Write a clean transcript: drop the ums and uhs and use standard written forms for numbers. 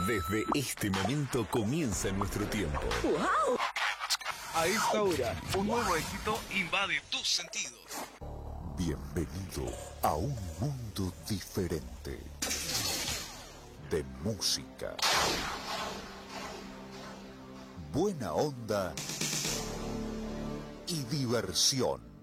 Desde este momento comienza nuestro tiempo. ¡Wow! A esta hora, un nuevo éxito invade tus sentidos. Bienvenido a un mundo diferente de música, buena onda y diversión.